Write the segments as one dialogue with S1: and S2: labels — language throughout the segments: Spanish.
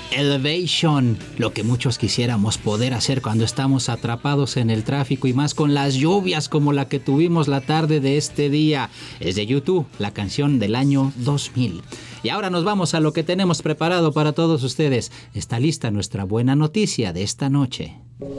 S1: Elevation, lo que muchos quisiéramos poder hacer cuando estamos atrapados en el tráfico y más con las lluvias como la que tuvimos la tarde de este día. Es de YouTube, la canción del año 2000. Y ahora nos vamos a lo que tenemos preparado para todos ustedes. Está lista nuestra buena noticia de esta noche.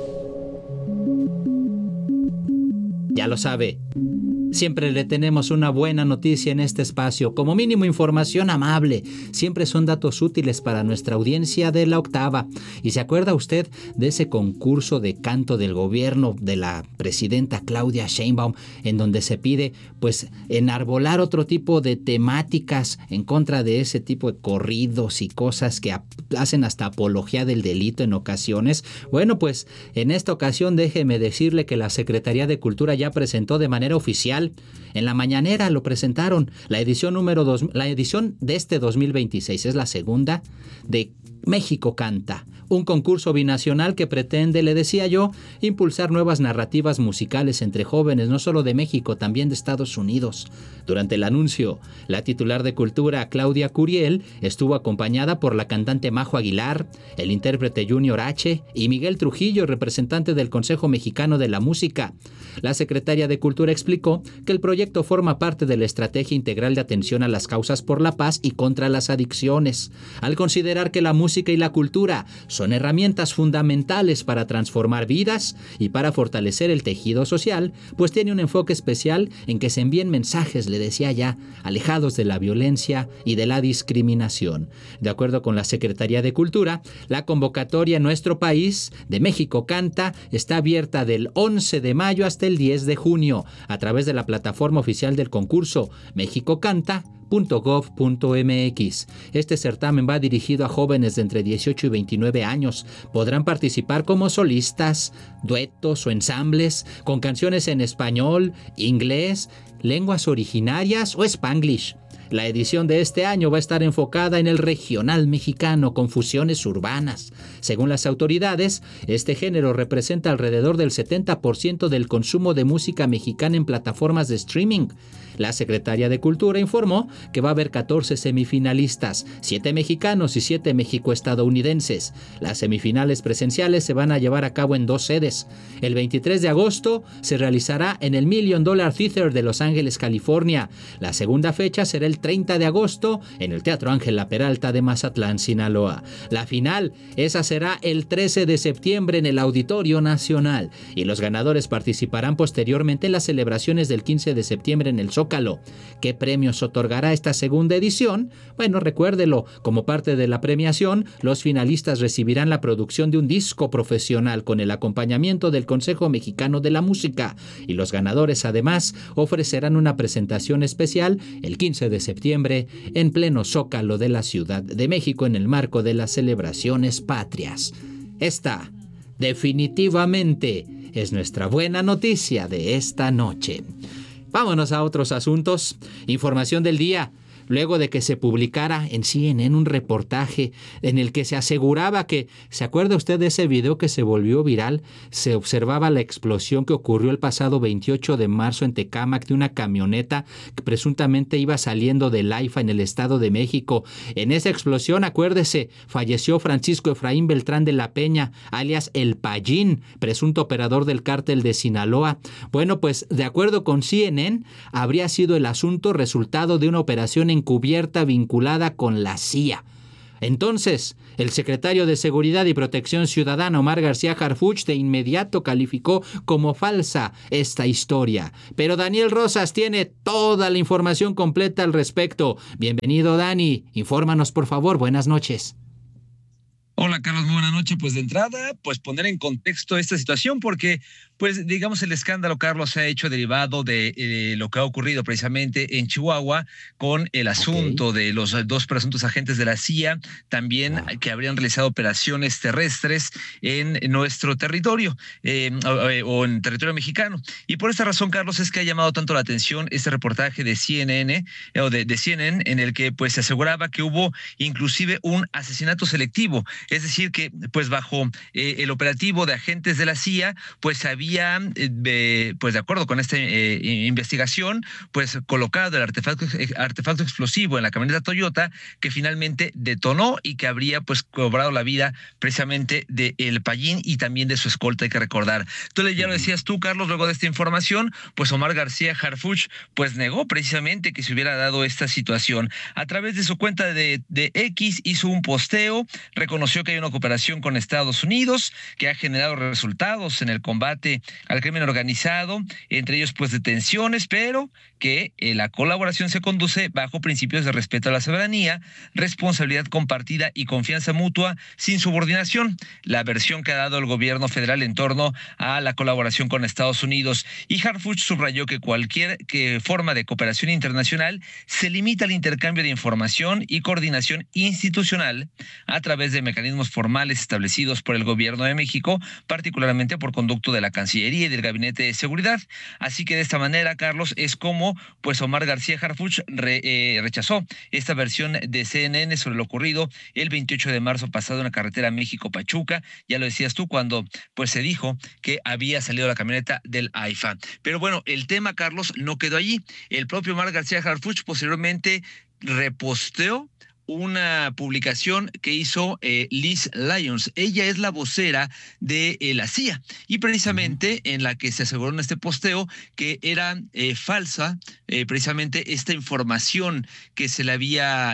S1: Ya lo sabe. Siempre le tenemos una buena noticia en este espacio, como mínimo información amable. Siempre son datos útiles para nuestra audiencia de la octava. ¿Y se acuerda usted de ese concurso de canto del gobierno de la presidenta Claudia Sheinbaum, en donde se pide, pues, enarbolar otro tipo de temáticas en contra de ese tipo de corridos y cosas que hacen hasta apología del delito en ocasiones? Bueno, pues, en esta ocasión déjeme decirle que la Secretaría de Cultura ya presentó de manera oficial. En la mañanera lo presentaron, la edición número 2, la edición de este 2026, es la segunda de México Canta, un concurso binacional que pretende, le decía yo, impulsar nuevas narrativas musicales entre jóvenes, no solo de México, también de Estados Unidos. Durante el anuncio, la titular de Cultura, Claudia Curiel, estuvo acompañada por la cantante Majo Aguilar, el intérprete Junior H. y Miguel Trujillo, representante del Consejo Mexicano de la Música. La secretaria de Cultura explicó que el proyecto forma parte de la Estrategia Integral de Atención a las Causas por la Paz y contra las Adicciones, al considerar que la música y la cultura son herramientas fundamentales para transformar vidas y para fortalecer el tejido social, pues tiene un enfoque especial en que se envíen mensajes, le decía ya, alejados de la violencia y de la discriminación. De acuerdo con la Secretaría de Cultura, la convocatoria en nuestro país de México Canta está abierta del 11 de mayo hasta el 10 de junio a través de la plataforma oficial del concurso mexicocanta.gov.mx. Este certamen va dirigido a jóvenes de entre 18 y 29 años. Podrán participar como solistas, duetos o ensambles con canciones en español, inglés, lenguas originarias o spanglish. La edición de este año va a estar enfocada en el regional mexicano con fusiones urbanas. Según las autoridades, este género representa alrededor del 70% del consumo de música mexicana en plataformas de streaming. La Secretaría de Cultura informó que va a haber 14 semifinalistas, 7 mexicanos y 7 mexicoestadounidenses. Las semifinales presenciales se van a llevar a cabo en 2 sedes. El 23 de agosto se realizará en el $1 Million Theater de Los Ángeles, California. La segunda fecha será el 30 de agosto en el Teatro Ángela Peralta de Mazatlán, Sinaloa. La final, esa será el 13 de septiembre en el Auditorio Nacional. Y los ganadores participarán posteriormente en las celebraciones del 15 de septiembre en el Zócalo. ¿Qué premios otorgará esta segunda edición? Bueno, recuérdelo, como parte de la premiación, los finalistas recibirán la producción de un disco profesional con el acompañamiento del Consejo Mexicano de la Música, y los ganadores además ofrecerán una presentación especial el 15 de septiembre en pleno Zócalo de la Ciudad de México en el marco de las celebraciones patrias. Esta, definitivamente, es nuestra buena noticia de esta noche. Vámonos a otros asuntos. Información del día. Luego de que se publicara en CNN un reportaje en el que se aseguraba que, ¿se acuerda usted de ese video que se volvió viral? Se observaba la explosión que ocurrió el pasado 28 de marzo en Tecámac de una camioneta que presuntamente iba saliendo del AIFA en el Estado de México. En esa explosión, acuérdese, falleció Francisco Efraín Beltrán de la Peña, alias El Payín, presunto operador del cártel de Sinaloa. Bueno, pues de acuerdo con CNN, habría sido el asunto resultado de una operación encubierta vinculada con la CIA. Entonces, el secretario de Seguridad y Protección Ciudadana, Omar García Harfuch, de inmediato calificó como falsa esta historia. Pero Daniel Rosas tiene toda la información completa al respecto. Bienvenido, Dani. Infórmanos, por favor. Buenas noches.
S2: Hola, Carlos, muy buena noche. Pues de entrada, pues poner en contexto esta situación porque, pues digamos, el escándalo, Carlos, se ha hecho derivado de lo que ha ocurrido precisamente en Chihuahua con el asunto de los 2 presuntos agentes de la CIA, también que habrían realizado operaciones terrestres en nuestro territorio o en territorio mexicano. Y por esta razón, Carlos, es que ha llamado tanto la atención este reportaje de CNN o de CNN en el que pues se aseguraba que hubo inclusive un asesinato selectivo. Es decir, que pues bajo el operativo de agentes de la CIA, pues había había, pues de acuerdo con esta investigación, pues colocado el artefacto explosivo en la camioneta Toyota que finalmente detonó y que habría pues cobrado la vida precisamente de El Payín y también de su escolta, hay que recordar. Entonces ya lo decías tú, Carlos, luego de esta información, pues Omar García Harfuch pues negó precisamente que se hubiera dado esta situación. A través de su cuenta de X hizo un posteo, reconoció que hay una cooperación con Estados Unidos que ha generado resultados en el combate al crimen organizado, entre ellos pues detenciones, pero que la colaboración se conduce bajo principios de respeto a la soberanía, responsabilidad compartida y confianza mutua sin subordinación, la versión que ha dado el gobierno federal en torno a la colaboración con Estados Unidos. Y Harfuch subrayó que cualquier forma de cooperación internacional se limita al intercambio de información y coordinación institucional a través de mecanismos formales establecidos por el gobierno de México, particularmente por conducto de la Cancillería y del Gabinete de Seguridad. Así que de esta manera, Carlos, es como pues Omar García Harfuch rechazó esta versión de CNN sobre lo ocurrido el 28 de marzo pasado en la carretera México-Pachuca. Ya lo decías tú, cuando pues se dijo que había salido la camioneta del AIFA. Pero bueno, el tema, Carlos, no quedó allí. El propio Omar García Harfuch posteriormente reposteó una publicación que hizo Liz Lyons. Ella es la vocera de la CIA y precisamente en la que se aseguró en este posteo que era falsa precisamente esta información que se le había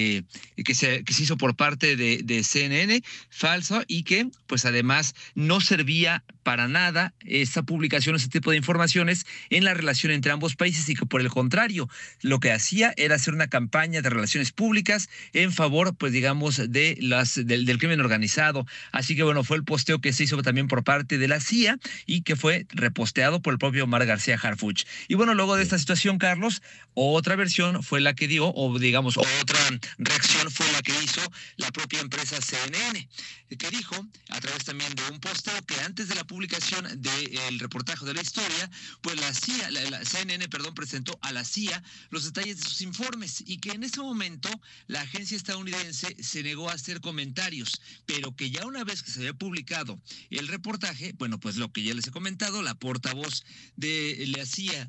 S2: que se hizo por parte de CNN, falsa, y que pues además no servía para nada esta publicación, este tipo de informaciones en la relación entre ambos países, y que por el contrario lo que hacía era hacer una campaña de relaciones públicas en favor, pues digamos, del crimen organizado. Así que bueno, fue el posteo que se hizo también por parte de la CIA y que fue reposteado por el propio Omar García Harfuch. Y bueno, luego de esta situación, Carlos, otra versión fue la que dio, o digamos, otra reacción fue la que hizo la propia empresa CNN, que dijo, a través también de un posteo, que antes de la publicación del reportaje de la historia, pues la CIA, la CNN, perdón, presentó a la CIA los detalles de sus informes y que en ese momento la agencia estadounidense se negó a hacer comentarios, pero que ya una vez que se había publicado el reportaje, bueno, pues lo que ya les he comentado, la portavoz de la CIA,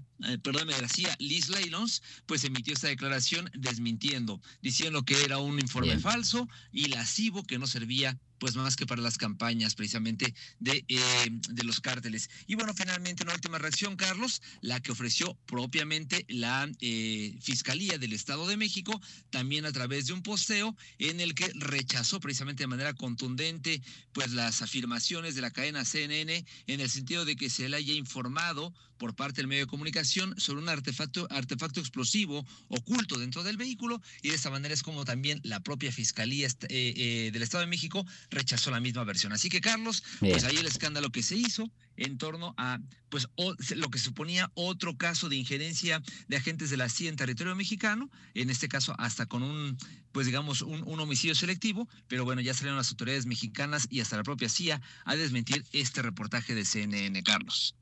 S2: Liz Lyons, pues emitió esta declaración desmintiendo, diciendo que era un informe falso y lascivo que no servía pues más que para las campañas precisamente de los cárteles. Y bueno, finalmente una última reacción, Carlos, la que ofreció propiamente la Fiscalía del Estado de México, también a través de un posteo en el que rechazó precisamente de manera contundente pues las afirmaciones de la cadena CNN en el sentido de que se le haya informado por parte del medio de comunicación sobre un artefacto explosivo oculto dentro del vehículo, y de esta manera es como también la propia Fiscalía del Estado de México rechazó la misma versión. Así que, Carlos, pues ahí el escándalo que se hizo en torno a pues lo que suponía otro caso de injerencia de agentes de la CIA en territorio mexicano, en este caso hasta con un homicidio selectivo, pero bueno, ya salieron las autoridades mexicanas y hasta la propia CIA a desmentir este reportaje de CNN, Carlos.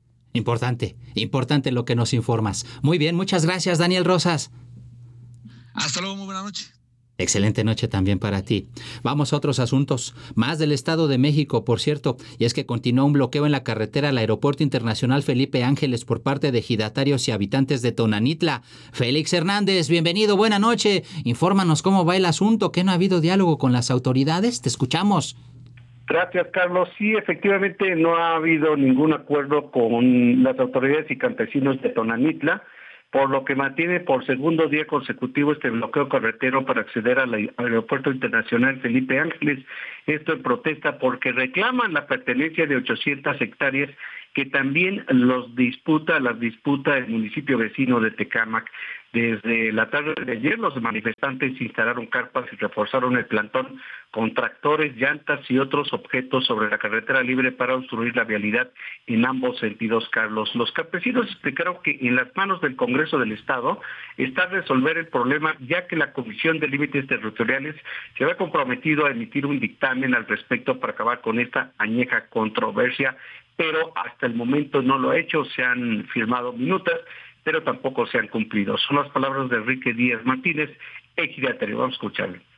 S1: Importante lo que nos informas. Muy bien, muchas gracias, Daniel Rosas.
S2: Hasta luego, muy buena noche.
S1: Excelente noche también para ti. Vamos a otros asuntos. Más del Estado de México, por cierto, y es que continúa un bloqueo en la carretera al Aeropuerto Internacional Felipe Ángeles por parte de ejidatarios y habitantes de Tonanitla. Félix Hernández, bienvenido, buena noche. Infórmanos cómo va el asunto, que no ha habido diálogo con las autoridades. Te escuchamos.
S3: Gracias, Carlos. Sí, efectivamente no ha habido ningún acuerdo con las autoridades y campesinos de Tonanitla, por lo que mantiene por segundo día consecutivo este bloqueo carretero para acceder al Aeropuerto Internacional Felipe Ángeles. Esto en protesta porque reclaman la pertenencia de 800 hectáreas que también las disputa el municipio vecino de Tecámac. Desde la tarde de ayer los manifestantes instalaron carpas y reforzaron el plantón con tractores, llantas y otros objetos sobre la carretera libre para obstruir la vialidad en ambos sentidos, Carlos. Los campesinos explicaron que en las manos del Congreso del Estado está resolver el problema, ya que la Comisión de Límites Territoriales se había comprometido a emitir un dictamen al respecto para acabar con esta añeja controversia, pero hasta el momento no lo ha hecho. Se han firmado minutas, pero tampoco se han cumplido. Son las palabras de Enrique Díaz Martínez, ejidatario. Vamos a escucharle.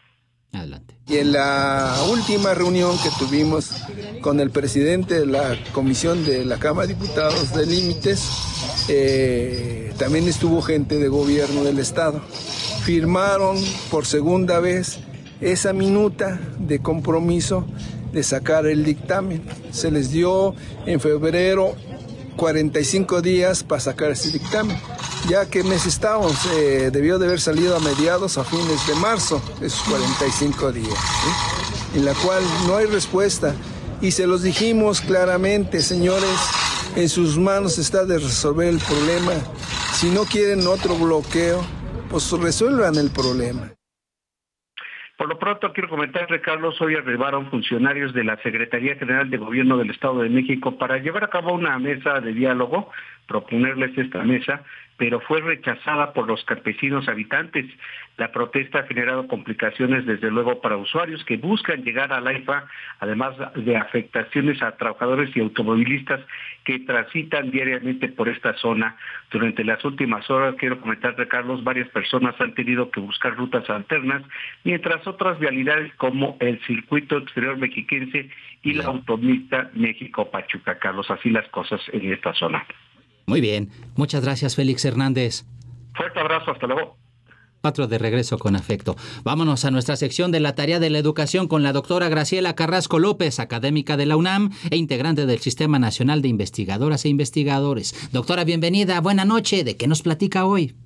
S1: Adelante.
S4: Y en la última reunión que tuvimos con el presidente de la Comisión de la Cámara de Diputados de Límites, también estuvo gente de gobierno del Estado. Firmaron por segunda vez esa minuta de compromiso de sacar el dictamen. Se les dio en febrero 45 días para sacar ese dictamen. Ya que mes estamos, debió de haber salido a mediados, a fines de marzo, esos 45 días, ¿sí? En la cual no hay respuesta. Y se los dijimos claramente, señores, en sus manos está de resolver el problema. Si no quieren otro bloqueo, pues resuelvan el problema.
S3: Por lo pronto quiero comentarle, Carlos, hoy arribaron funcionarios de la Secretaría General de Gobierno del Estado de México para llevar a cabo una mesa de diálogo, proponerles esta mesa, pero fue rechazada por los campesinos habitantes. La protesta ha generado complicaciones, desde luego, para usuarios que buscan llegar a la AIFA, además de afectaciones a trabajadores y automovilistas que transitan diariamente por esta zona. Durante las últimas horas, quiero comentarle, Carlos, varias personas han tenido que buscar rutas alternas, mientras otras vialidades como el circuito exterior mexiquense y la autopista México-Pachuca, Carlos. Así las cosas en esta zona.
S1: Muy bien. Muchas gracias, Félix Hernández.
S3: Fuerte abrazo, hasta luego.
S1: 4 de regreso con afecto. Vámonos a nuestra sección de la tarea de la educación con la doctora Graciela Carrasco López, académica de la UNAM e integrante del Sistema Nacional de Investigadoras e Investigadores. Doctora, bienvenida. Buena noche. ¿De qué nos platica hoy?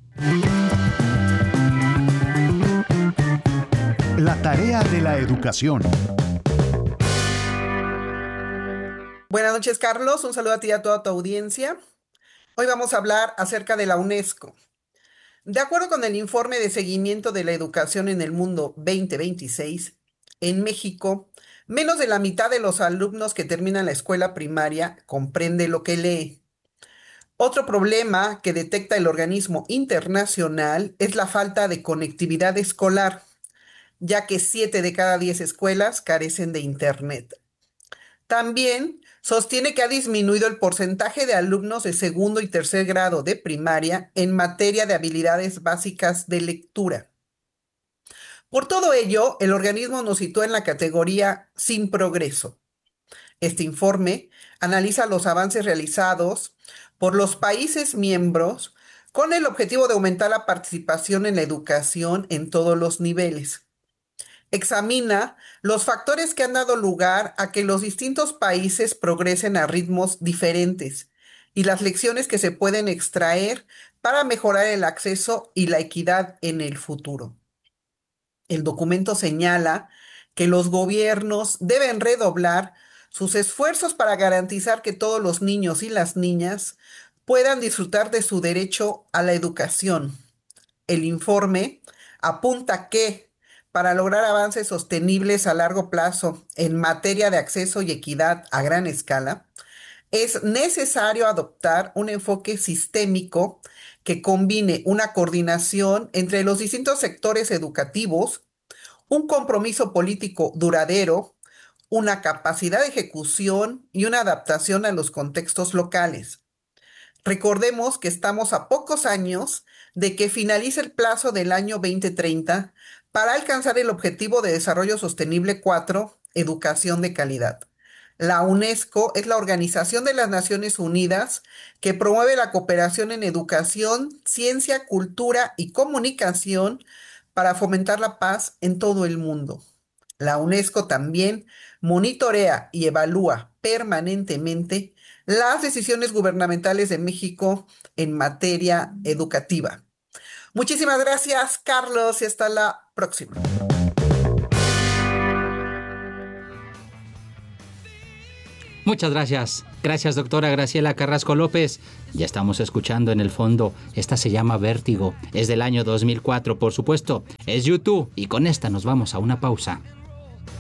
S5: La tarea de la educación.
S6: Buenas noches, Carlos. Un saludo a ti y a toda tu audiencia. Hoy vamos a hablar acerca de la UNESCO. De acuerdo con el informe de seguimiento de la educación en el mundo 2026, en México, menos de la mitad de los alumnos que terminan la escuela primaria comprende lo que lee. Otro problema que detecta el organismo internacional es la falta de conectividad escolar, ya que 7 de cada 10 escuelas carecen de Internet. También sostiene que ha disminuido el porcentaje de alumnos de segundo y tercer grado de primaria en materia de habilidades básicas de lectura. Por todo ello, el organismo nos sitúa en la categoría sin progreso. Este informe analiza los avances realizados por los países miembros con el objetivo de aumentar la participación en la educación en todos los niveles. Examina los factores que han dado lugar a que los distintos países progresen a ritmos diferentes y las lecciones que se pueden extraer para mejorar el acceso y la equidad en el futuro. El documento señala que los gobiernos deben redoblar sus esfuerzos para garantizar que todos los niños y las niñas puedan disfrutar de su derecho a la educación. El informe apunta que, para lograr avances sostenibles a largo plazo en materia de acceso y equidad a gran escala, es necesario adoptar un enfoque sistémico que combine una coordinación entre los distintos sectores educativos, un compromiso político duradero, una capacidad de ejecución y una adaptación a los contextos locales. Recordemos que estamos a pocos años de que finalice el plazo del año 2030 para alcanzar el Objetivo de Desarrollo Sostenible 4, Educación de Calidad. La UNESCO es la Organización de las Naciones Unidas que promueve la cooperación en educación, ciencia, cultura y comunicación para fomentar la paz en todo el mundo. La UNESCO también monitorea y evalúa permanentemente las decisiones gubernamentales de México en materia educativa. Muchísimas gracias, Carlos, y hasta la próxima.
S1: Muchas gracias. Gracias, doctora Graciela Carrasco López. Ya estamos escuchando en el fondo. Esta se llama Vértigo. Es del año 2004, por supuesto. Es YouTube. Y con esta nos vamos a una pausa.